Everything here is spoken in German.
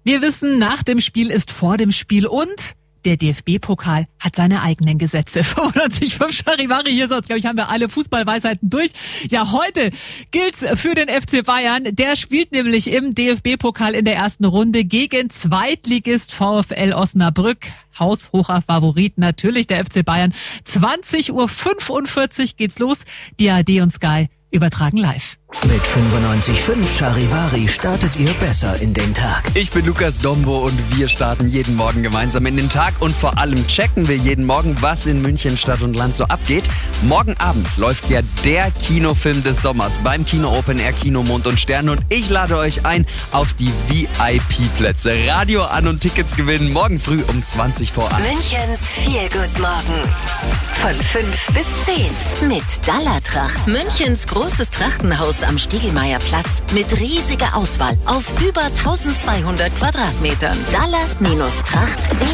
Wir wissen, nach dem Spiel ist vor dem Spiel und der DFB-Pokal hat seine eigenen Gesetze. 95,5 Charivari, hier sonst, glaube ich, haben wir alle Fußballweisheiten durch. Ja, heute gilt's für den FC Bayern. Der spielt nämlich im DFB-Pokal in der ersten Runde gegen Zweitligist VfL Osnabrück. Haushocher Favorit natürlich der FC Bayern. 20:45 Uhr geht's los. Die ARD und Sky übertragen live. Mit 95,5 Charivari startet ihr besser in den Tag. Ich bin Lukas Dombo und wir starten jeden Morgen gemeinsam in den Tag und vor allem checken wir jeden Morgen, was in München Stadt und Land so abgeht. Morgen Abend läuft ja der Kinofilm des Sommers beim Kino Open Air Kino Mond und Sterne und ich lade euch ein auf die VIP-Plätze. Radio an und Tickets gewinnen morgen früh um 20 vor 8. Münchens Feel-Good-Morgen. Von 5 bis 10 mit Dallatracht. Münchens großes Trachtenhaus am Stiegelmeierplatz mit riesiger Auswahl auf über 1200 Quadratmetern. Dalla-Tracht.de